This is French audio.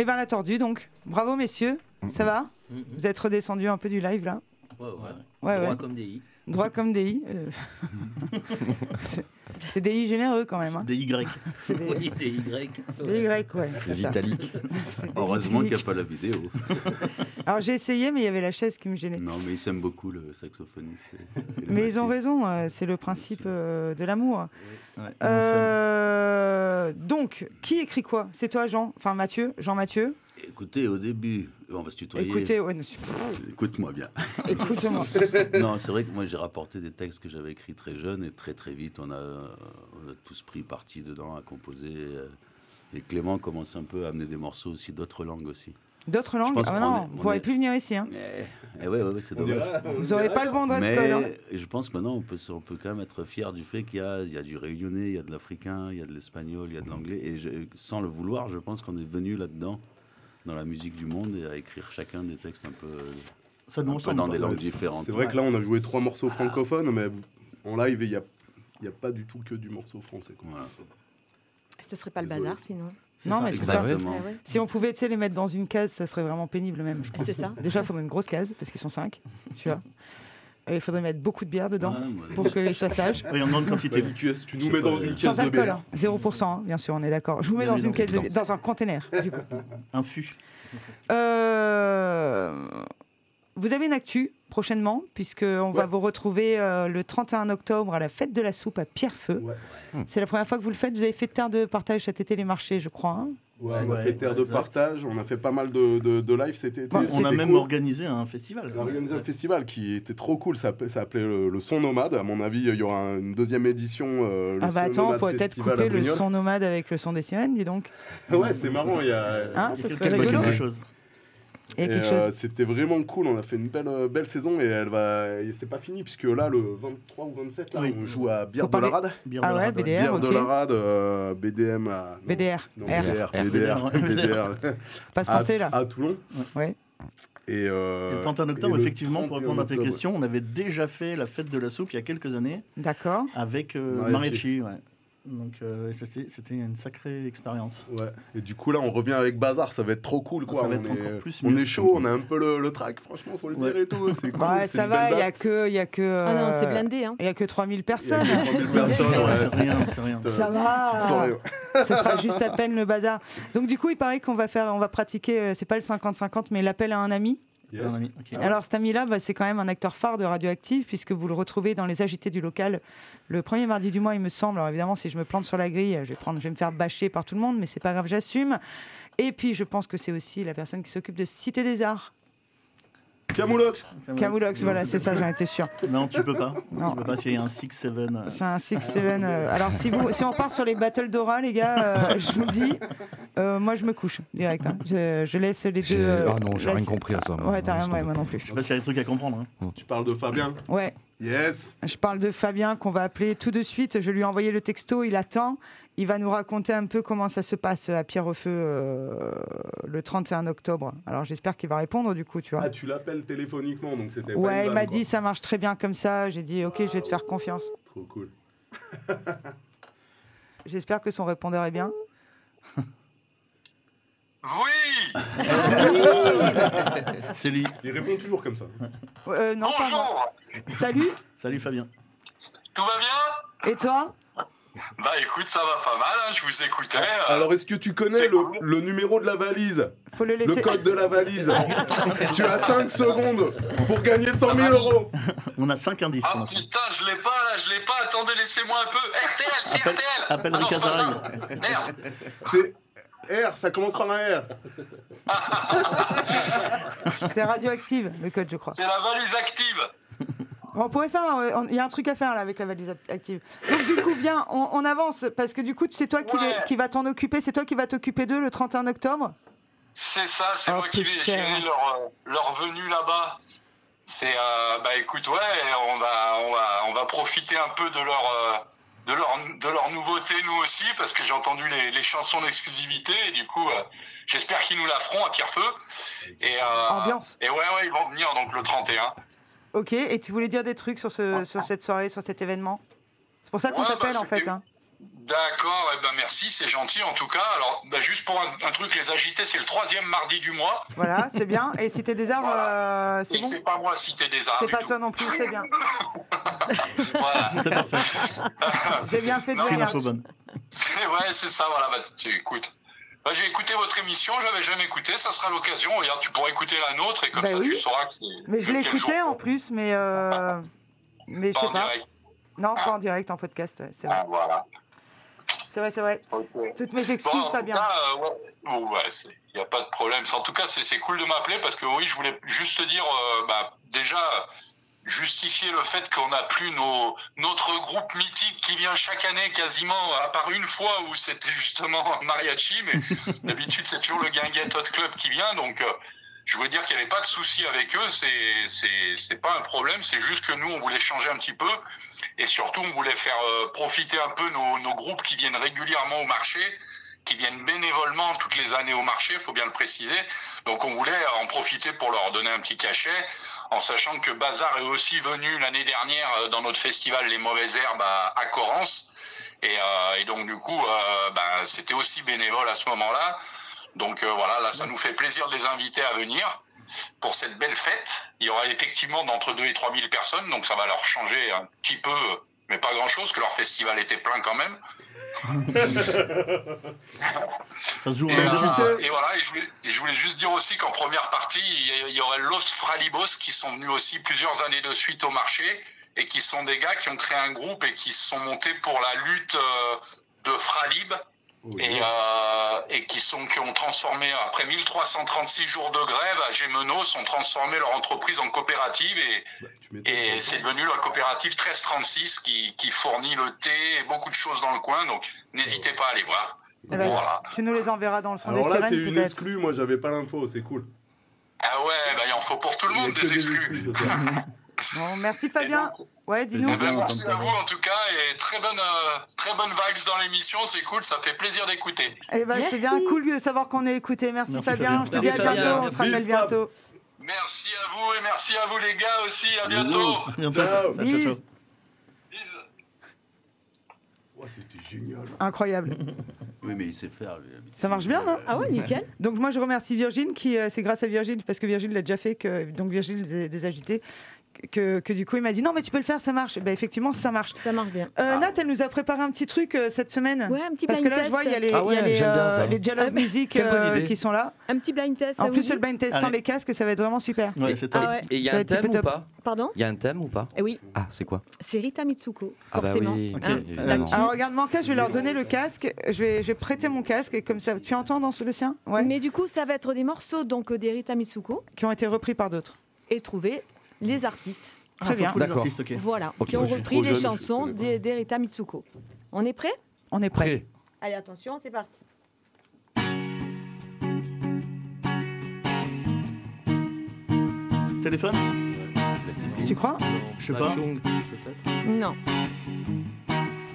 Et ben la tordue donc. Bravo messieurs, ça va ? Vous êtes redescendus un peu du live là ? Ouais. Droit comme des i. Droit comme des i. C'est des i généreux quand même. Hein. Des Y. C'est des... Oui, des y. Des y, ouais. Des italiques. Heureusement qu'il n'y a pas la vidéo. Alors j'ai essayé, mais il y avait la chaise qui me gênait. Non, mais ils s'aiment beaucoup, le saxophoniste. Et le mais ils ont bassiste. raison, c'est le principe de l'amour. Ouais, Donc, qui écrit quoi ? C'est toi, Jean ? Enfin, Mathieu ? Jean-Mathieu ? Écoutez, au début, on va se tutoyer. Écoutez, Écoute-moi bien. écoute-moi. Non, c'est vrai que moi j'ai rapporté des textes que j'avais écrits très jeune et très très vite on a tous pris parti dedans à composer. Et Clément commence un peu à amener des morceaux aussi d'autres langues aussi. D'autres langues ? pense Ah qu'on non, est- vous on pourrez est- plus venir ici. Hein. Ouais, c'est dommage. Vous n'aurez pas le bon dress Mais code. Hein. je pense que maintenant on peut quand même être fier du fait qu'il y a du réunionnais, il y a de l'africain, il y a de l'espagnol, il y a de l'anglais. Et sans le vouloir, je pense qu'on est venu là-dedans, dans la musique du monde, et à écrire chacun des textes un peu, Ça nous un peu ressemble. dans des quoi. langues différentes. C'est vrai que là, on a joué 3 morceaux francophones, mais en live, il n'y a pas du tout que du morceau français. Quoi. Voilà. Ce serait pas le Désolé. bazar sinon. Non, mais c'est ça. Exactement. Ouais. Si on pouvait les mettre dans une case, ça serait vraiment pénible même. Je pense. C'est ça. Déjà, il faudrait une grosse case, parce qu'ils sont 5. Tu vois. Et il faudrait mettre beaucoup de bière dedans Ouais, moi, pour qu'ils soient sages. Oui, en grande quantité. Tu nous mets dans une Sans caisse de alcool, bière. hein. 0%, hein, bien sûr, on est d'accord. Je vous mets Bien dans une évidemment. caisse dans un container. Du coup. Un fût. Vous avez une actu prochainement, puisqu'on va vous retrouver le 31 octobre à la fête de la soupe à Pierrefeu. Ouais. C'est la première fois que vous le faites. Vous avez fait terre de partage cet été les marchés, je crois. Hein. Ouais, on a Ouais, fait terre de exact. partage, on a fait pas mal de live cet été. Bon, On a C'était même cool. organisé un festival. On a organisé un festival qui était trop cool, ça s'appelait le Son Nomade. À mon avis, il y aura une deuxième édition. Le Ah bah Son attends, on Nomade pourrait peut-être Festival à couper le Brignoles. son nomade avec le son des sirènes, dis donc. Ouais, c'est marrant, il y a... Hein, ça serait Quelque rigolo. chose. Il y a quelque chose. C'était vraiment cool, on a fait une belle saison et c'est pas fini puisque là le 23 ou 27 là, Oui. on joue à Bière Faut de parler- la Rade. Bière Ah de la ouais, Rade, BDR, Bière de ok. la Rade, BDM à... non, BDR, non, R. BDR. Pas se planter là. À Toulon. Ouais. Et, Et le 31 octobre, et le effectivement, pour 31 répondre à ta octobre, question, on avait déjà fait la fête de la soupe il y a quelques années D'accord. avec Mariachi. Mariachi. Ouais. Donc c'était une sacrée expérience. Ouais. Et du coup là on revient avec Bazar, ça va être trop cool quoi. Ça va on être est, encore plus on mieux. est chaud, on a un peu le track, franchement faut le dire et tout. C'est cool. Ouais, c'est ça une va, belle il y a date. que Ah non, c'est blindé. Hein. il y a que 3000 Il y a personnes. que 3000 personnes, Ouais, ouais. c'est rien, c'est rien. Ça Petite soirée, va. ouais. Ça sera juste à peine le bazar. Donc du coup, il paraît qu'on va pratiquer, c'est pas le 50-50, mais l'appel à un ami. Yes. Un ami, ok. Alors cet ami-là, c'est quand même un acteur phare de Radioactive, puisque vous le retrouvez dans les agités du local le premier mardi du mois, il me semble. Alors évidemment, si je me plante sur la grille, je vais me faire bâcher par tout le monde, mais c'est pas grave, j'assume. Et puis je pense que c'est aussi la personne qui s'occupe de Cité des Arts. Camoulox. Camoulox, voilà, c'est ça, j'en étais sûr. Non, tu peux pas. Non. Tu peux pas s'il y a un 6-7. C'est un 6-7. Alors, si on part sur les battles d'aura, les gars, je vous le dis, moi, je me couche direct. Hein. Je laisse les deux. Ah non, j'ai rien laisse- compris à ça. moi. Ouais, t'as rien, Non, ouais, moi non plus. Je sais pas s'il y a des trucs à comprendre. Hein. Tu parles de Fabien. Ouais, Yes. je parle de Fabien qu'on va appeler tout de suite. Je lui ai envoyé le texto, il attend. Il va nous raconter un peu comment ça se passe à Pierrefeu le 31 octobre. Alors, j'espère qu'il va répondre du coup, tu vois. Ah tu l'appelles téléphoniquement donc c'était. pas Ouais, une il vanne, m'a quoi. dit ça marche très bien comme ça. J'ai dit ok, je vais te faire confiance. Trop cool. J'espère que son répondeur est bien. Oui. C'est lui. Il répond toujours comme ça. Non, pas moi. Bonjour. Salut, Salut Fabien. Tout va bien? et toi? Bah écoute, ça va pas mal, hein, je vous écoutais. Alors est-ce que tu connais c'est le, cool. le numéro de la valise? Faut le Le laisser. code de la valise. Tu as 5 secondes pour gagner 100 000 euros. On a 5 indices pour Ah l'instant. putain, je l'ai pas là, je l'ai pas. Attendez, laissez-moi un peu. RTL, c'est Appelle- RTL. appelle Ah non, Rika c'est pas ça. Zaraï. Merde. C'est R, ça commence par un R. C'est Radioactive, le code, je crois. C'est la valise active. On pourrait faire. Il y a un truc à faire là avec la valise active. Donc, du coup, viens, on avance. Parce que du coup, c'est toi Ouais. qui va t'en occuper. C'est toi qui va t'occuper d'eux le 31 octobre. C'est ça, c'est Oh, moi qui vais peu cher. gérer leur venue là-bas. C'est bah écoute, ouais, on va profiter un peu de leur nouveauté nous aussi parce que j'ai entendu les chansons d'exclusivité et du coup j'espère qu'ils nous la feront à Pierrefeu et Ambiance. et ouais ils vont venir donc le 31. Ok. Et tu voulais dire des trucs sur cette soirée, sur cet événement. C'est pour ça qu'on Ouais, t'appelle bah, en fait. c'était- Hein. D'accord, eh ben merci, c'est gentil en tout cas. Alors, juste pour un truc, les agités, c'est le 3e mardi du mois. Voilà, c'est bien. Et Cité des Arts, c'est Et bon. c'est pas moi, Cité des Arts. C'est du pas tout. toi non plus, c'est bien. Voilà. C'est parfait. J'ai bien fait de Non, Quelle venir. info bonne. Ouais, c'est ça, voilà. Écoute. J'ai écouté votre émission, j'avais jamais écouté, ça sera l'occasion. Regarde, tu pourras écouter la nôtre et comme ça oui. tu sauras que c'est. Mais je l'ai écouté en plus, mais je sais en pas. direct. Non, pas en direct, en podcast, c'est vrai. Ah, voilà. C'est vrai. Okay. Toutes mes excuses, Fabien. Il n'y a pas de problème. En tout cas, c'est cool de m'appeler parce que oui, je voulais juste te dire, déjà, justifier le fait qu'on n'a plus notre groupe mythique qui vient chaque année quasiment, à part une fois où c'était justement mariachi, mais d'habitude c'est toujours le Guinguette Hot Club qui vient, donc je voulais dire qu'il n'y avait pas de souci avec eux, c'est pas un problème, c'est juste que nous on voulait changer un petit peu et surtout on voulait faire profiter un peu nos groupes qui viennent régulièrement au marché, qui viennent bénévolement toutes les années au marché, il faut bien le préciser. Donc on voulait en profiter pour leur donner un petit cachet, en sachant que Bazar est aussi venu l'année dernière dans notre festival Les Mauvaises Herbes à Corrence. Et donc du coup, c'était aussi bénévole à ce moment-là. Donc voilà, là ça nous fait plaisir de les inviter à venir pour cette belle fête. Il y aura effectivement d'entre 2 et 3 000 personnes, donc ça va leur changer un petit peu, mais pas grand-chose, que leur festival était plein quand même. Ça se joue en Et Belgique. voilà, et je voulais juste dire aussi qu'en première partie, il y aurait Los Fralibos qui sont venus aussi plusieurs années de suite au marché et qui sont des gars qui ont créé un groupe et qui se sont montés pour la lutte de Fralib et qui ont transformé, après 1336 jours de grève à Gémenos, ont transformé leur entreprise en coopérative et c'est devenu la coopérative 1336 qui fournit le thé et beaucoup de choses dans le coin, donc n'hésitez pas à aller voir. Eh ben, Voilà. Tu nous les enverras dans le son Alors des là, sirènes, c'est une peut-être. exclue, moi j'avais pas l'info, c'est cool. Ah ouais, il en faut pour tout le Il y a monde que des exclus. exclus ce soir. Bon, merci Fabien. Ouais, dis-nous. Eh ben, merci Bien, à vous en tout cas et très bonne vibes dans l'émission, c'est cool, ça fait plaisir d'écouter. Eh ben, c'est Merci. bien cool de savoir qu'on est écouté. Merci Fabien. Fabien. Je te dis à Merci, Fabien. bientôt. On se rappelle Bis, Fab. bientôt. Merci à vous et merci à vous les gars aussi, à Bisous. bientôt. Bientôt. Ciao. Ciao, Bis. ciao. Bisous. Oh, c'était génial. Incroyable. Oui, mais il sait faire. Lui. Ça marche bien, hein? Ah ouais, nickel. Donc moi je remercie Virgile c'est grâce à Virgile parce que Virgile l'a déjà fait donc Virgile des agités que du coup il m'a dit non mais tu peux le faire, ça marche. Ben effectivement ça marche. Ça marche bien. Nat, elle nous a préparé un petit truc cette semaine. Ouais, un petit Parce que blind là je vois il y a test. les, Ah ouais, il y a les, j'aime bien ça. les Jell of Music Quelle bonne idée. qui sont là. Un petit blind test. ça En vous plus dit le blind test sans Allez. les casques, ça va être vraiment super. Ouais, c'est top. Ah ouais. Et il y a Ça va un être type thème ou top. pas Pardon. Il y a un thème ou pas Eh oui, Ah, c'est quoi c'est Rita Mitsuko, Ah bah forcément. oui, hein. évidemment. Là-dessus. Alors regarde Manka, je vais leur donner le casque. Je vais prêter mon casque et comme ça tu entends dans le sien, ouais, Mais du coup, ça va être des morceaux donc des Rita Mitsuko qui ont été repris par d'autres. et trouver les artistes. Très bien. Faut trouver les D'accord. artistes, ok. Voilà, Ok. qui ont Moi, je suis repris trop les jeune, je chansons connais pas. des Rita Mitsuko. On est prêt? On est prêt. Prêt. Allez, attention, c'est parti. Téléphone? Tu crois? Je sais pas. Bachung, peut-être. Non.